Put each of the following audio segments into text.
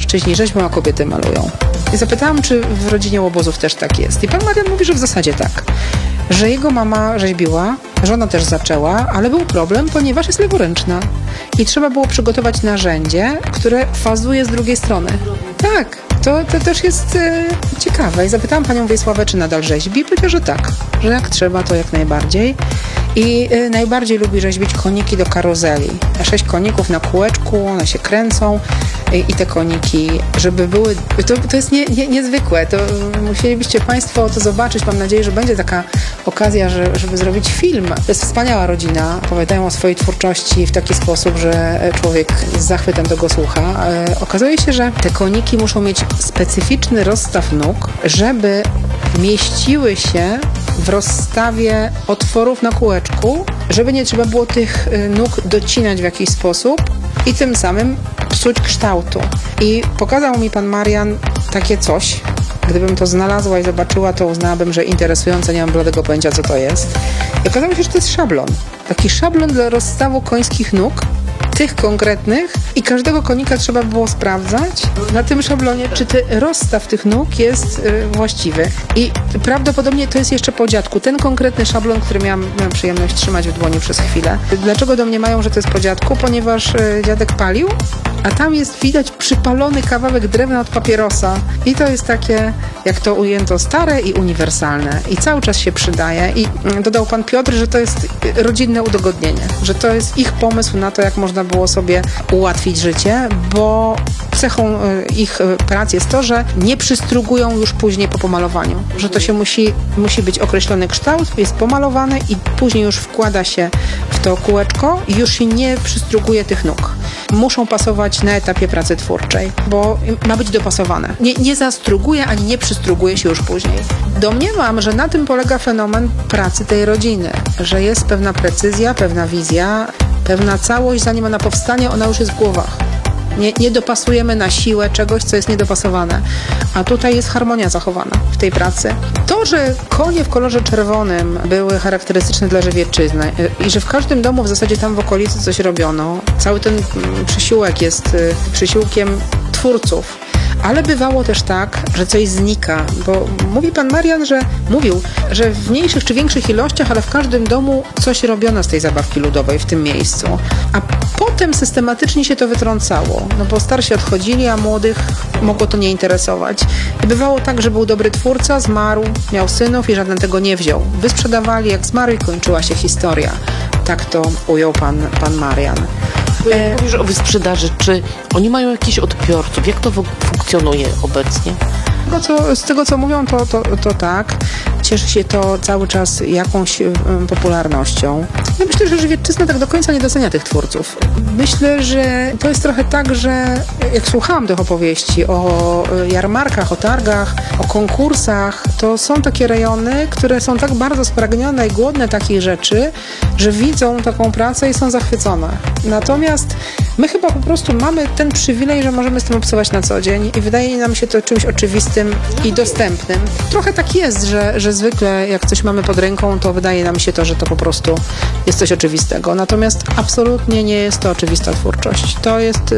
mężczyźni rzeźbią, a kobiety malują. I zapytałam, czy w rodzinie Łobozów też tak jest. I pan Marian mówi, że w zasadzie tak. Że jego mama rzeźbiła, żona też zaczęła, ale był problem, ponieważ jest leworęczna. I trzeba było przygotować narzędzie, które fazuje z drugiej strony. Tak, to też jest ciekawe. I zapytałam panią Wiesławę, czy nadal rzeźbi. Powiedziała, że tak, że jak trzeba, to jak najbardziej. I najbardziej lubi rzeźbić koniki do karuzeli. 6 koników na kółeczku, one się kręcą i te koniki, żeby były... To jest niezwykłe. To musielibyście państwo to zobaczyć. Mam nadzieję, że będzie taka okazja, żeby zrobić film. To jest wspaniała rodzina. Opowiadają o swojej twórczości w taki sposób, że człowiek z zachwytem tego słucha. Okazuje się, że te koniki muszą mieć specyficzny rozstaw nóg, żeby mieściły się w rozstawie otworów na kółeczku, żeby nie trzeba było tych nóg docinać w jakiś sposób i tym samym psuć kształtu. I pokazał mi pan Marian takie coś. Gdybym to znalazła i zobaczyła, to uznałabym, że interesujące, nie mam bladego pojęcia, co to jest. I okazało się, że to jest szablon. Taki szablon dla rozstawu końskich nóg, tych konkretnych, i każdego konika trzeba było sprawdzać na tym szablonie, czy rozstaw tych nóg jest właściwy. I prawdopodobnie to jest jeszcze po dziadku. Ten konkretny szablon, który miałam przyjemność trzymać w dłoni przez chwilę. Dlaczego domniemają, że to jest po dziadku? Ponieważ dziadek palił, a tam jest widać przypalony kawałek drewna od papierosa. I to jest takie, jak to ujęto, stare i uniwersalne. I cały czas się przydaje. I dodał pan Piotr, że to jest rodzinne udogodnienie. Że to jest ich pomysł na to, jak można było sobie ułatwić życie, bo cechą ich prac jest to, że nie przystrugują już później po pomalowaniu. Że to się musi być określony kształt, jest pomalowane i później już wkłada się w to kółeczko i już się nie przystruguje tych nóg. Muszą pasować na etapie pracy twórczej, bo ma być dopasowane. Nie zastruguje ani nie przystruguje się już później. Domniemam, że na tym polega fenomen pracy tej rodziny, że jest pewna precyzja, pewna wizja, pewna całość, zanim ona powstanie, ona już jest w głowach. Nie dopasujemy na siłę czegoś, co jest niedopasowane. A tutaj jest harmonia zachowana w tej pracy. To, że konie w kolorze czerwonym były charakterystyczne dla Żywiecczyzny i że w każdym domu w zasadzie tam w okolicy coś robiono, cały ten przysiłek jest przysiłkiem twórców. Ale bywało też tak, że coś znika, bo mówi pan Marian, mówił, że w mniejszych czy większych ilościach, ale w każdym domu coś robiono z tej zabawki ludowej w tym miejscu. A potem systematycznie się to wytrącało, no bo starsi odchodzili, a młodych mogło to nie interesować. I bywało tak, że był dobry twórca, zmarł, miał synów i żaden tego nie wziął. Wysprzedawali jak zmarł i kończyła się historia. Tak to ujął pan Marian. Mówisz o wysprzedaży. Czy oni mają jakichś odbiorców? Jak to funkcjonuje obecnie? Z tego, co mówią, to tak. Cieszy się to cały czas jakąś popularnością. Ja myślę, że Żywiecczyzna tak do końca nie docenia tych twórców. Myślę, że to jest trochę tak, że jak słuchałam tych opowieści o jarmarkach, o targach, o konkursach, to są takie rejony, które są tak bardzo spragnione i głodne takich rzeczy, że widzą taką pracę i są zachwycone. Natomiast my chyba po prostu mamy ten przywilej, że możemy z tym obcować na co dzień i wydaje nam się to czymś oczywistym i dostępnym. Trochę tak jest, że zwykle jak coś mamy pod ręką, to wydaje nam się to, że to po prostu jest coś oczywistego. Natomiast absolutnie nie jest to oczywista twórczość. To jest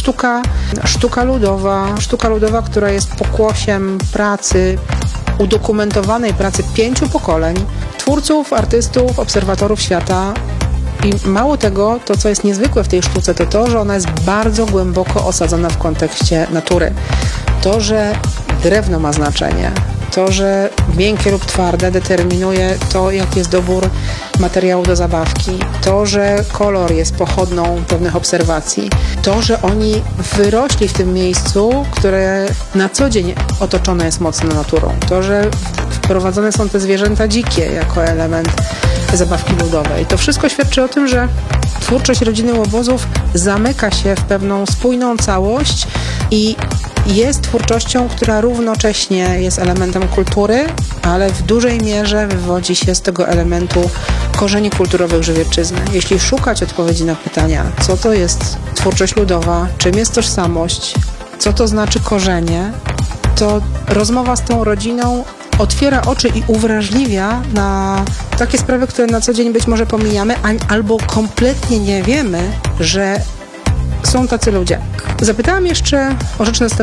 sztuka ludowa, która jest pokłosiem pracy, udokumentowanej pracy 5 pokoleń twórców, artystów, obserwatorów świata. I mało tego, to co jest niezwykłe w tej sztuce, to to, że ona jest bardzo głęboko osadzona w kontekście natury. To, że drewno ma znaczenie, to, że miękkie lub twarde determinuje to, jaki jest dobór materiału do zabawki, to, że kolor jest pochodną pewnych obserwacji, to, że oni wyrośli w tym miejscu, które na co dzień otoczone jest mocno naturą, to, że wprowadzone są te zwierzęta dzikie jako element zabawki ludowej. To wszystko świadczy o tym, że twórczość rodziny Łobozów zamyka się w pewną spójną całość i jest twórczością, która równocześnie jest elementem kultury, ale w dużej mierze wywodzi się z tego elementu korzeni kulturowych Żywiecczyzny. Jeśli szukać odpowiedzi na pytania, co to jest twórczość ludowa, czym jest tożsamość, co to znaczy korzenie, to rozmowa z tą rodziną otwiera oczy i uwrażliwia na takie sprawy, które na co dzień być może pomijamy, albo kompletnie nie wiemy, że są tacy ludzie. Zapytałam jeszcze o rzecz następną.